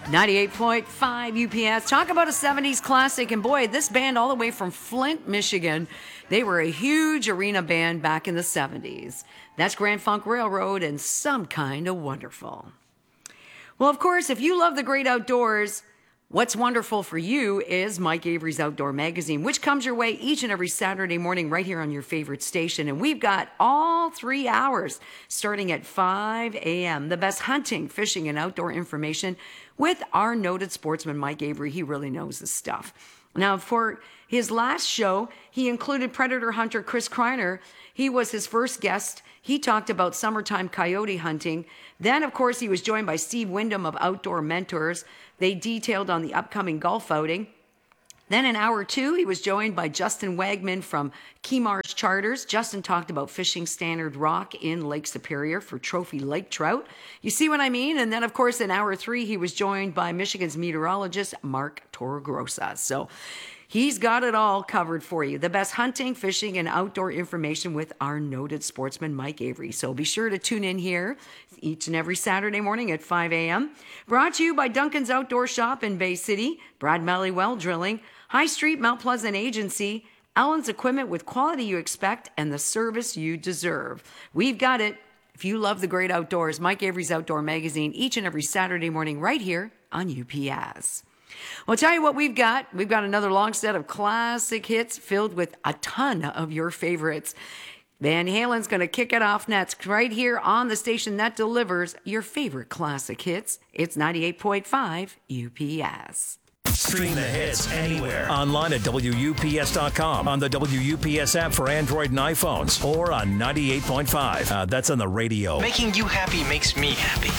98.5 UPS. Talk about a 70s classic. And boy, this band all the way from Flint, Michigan, they were a huge arena band back in the 70s. That's Grand Funk Railroad and Some Kind of Wonderful. Well, of course, if you love the great outdoors, what's wonderful for you is Mike Avery's Outdoor Magazine, which comes your way each and every Saturday morning right here on your favorite station. And we've got all 3 hours starting at 5 a.m. The best hunting, fishing, and outdoor information with our noted sportsman, Mike Avery. He really knows his stuff. Now, for his last show, he included predator hunter Chris Kreiner. He was his first guest. He talked about summertime coyote hunting. Then, of course, he was joined by Steve Wyndham of Outdoor Mentors. They detailed on the upcoming golf outing. Then in hour 2, he was joined by Justin Wagman from Keymarsh Charters. Justin talked about fishing Standard Rock in Lake Superior for trophy lake trout. You see what I mean? And then, of course, in hour 3, he was joined by Michigan's meteorologist, Mark Torregrossa. So he's got it all covered for you. The best hunting, fishing, and outdoor information with our noted sportsman, Mike Avery. So be sure to tune in here each and every Saturday morning at 5 a.m. Brought to you by Duncan's Outdoor Shop in Bay City, Brad Malley Well Drilling, High Street Mount Pleasant Agency, Allen's Equipment with quality you expect and the service you deserve. We've got it. If you love the great outdoors, Mike Avery's Outdoor Magazine each and every Saturday morning right here on UPS. Well, I'll tell you what we've got. We've got another long set of classic hits filled with a ton of your favorites. Van Halen's going to kick it off next right here on the station that delivers your favorite classic hits. It's 98.5 UPS. Stream the hits anywhere. Online at WUPS.com, on the WUPS app for Android and iPhones, or on 98.5. That's on the radio. Making you happy makes me happy.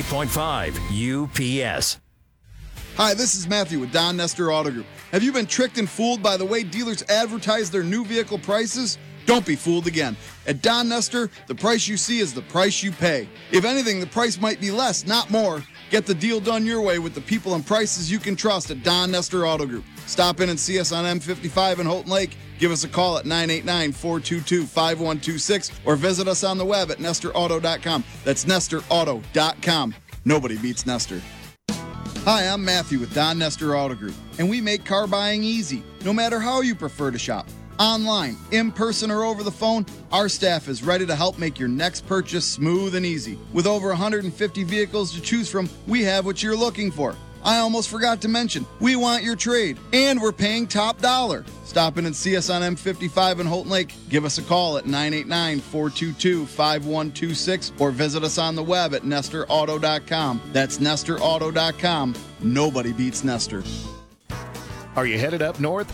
98.5 UPS. Hi, this is Matthew with Don Nestor Auto Group. Have you been tricked and fooled by the way dealers advertise their new vehicle prices? Don't be fooled again. At Don Nestor, the price you see is the price you pay. If anything, the price might be less, not more. Get the deal done your way with the people and prices you can trust at Don Nestor Auto Group. Stop in and see us on M55 in Houghton Lake. Give us a call at 989-422-5126 or visit us on the web at nestorauto.com. That's nestorauto.com. Nobody beats Nestor. Hi, I'm Matthew with Don Nestor Auto Group, and we make car buying easy, no matter how you prefer to shop. Online, in person, or over the phone, our staff is ready to help make your next purchase smooth and easy. With over 150 vehicles to choose from, we have what you're looking for. I almost forgot to mention, we want your trade, and we're paying top dollar. Stop in and see us on M55 in Houghton Lake. Give us a call at 989-422-5126 or visit us on the web at nestorauto.com. That's nestorauto.com. Nobody beats Nestor. Are you headed up north?